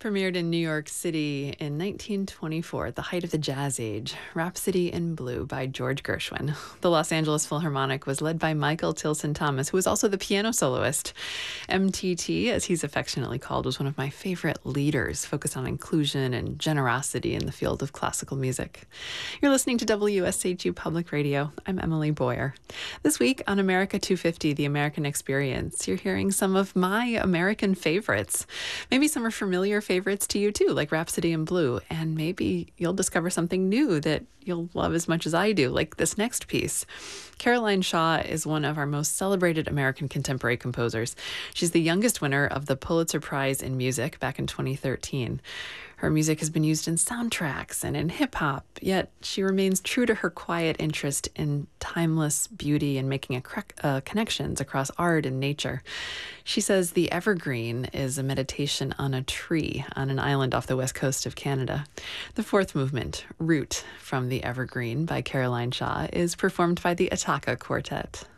Premiered in New York City in 1924 at the height of the Jazz Age, Rhapsody in Blue by George Gershwin. The Los Angeles Philharmonic was led by Michael Tilson Thomas, who was also the piano soloist. MTT, as he's affectionately called, was one of my favorite leaders, focused on inclusion and generosity in the field of classical music. You're listening to WSHU Public Radio. I'm Emily Boyer. This week on America 250, The American Experience, you're hearing some of my American favorites. Maybe some are familiar favorites to you too, like Rhapsody in Blue, and maybe you'll discover something new that you'll love as much as I do, like this next piece. Caroline Shaw is one of our most celebrated American contemporary composers. She's the youngest winner of the Pulitzer Prize in Music back in 2013. Her music has been used in soundtracks and in hip-hop, yet she remains true to her quiet interest in timeless beauty and making connections across art and nature. She says the evergreen is a meditation on a tree on an island off the west coast of Canada. The fourth movement, Root from the Evergreen by Caroline Shaw, is performed by the Ataka Quartet.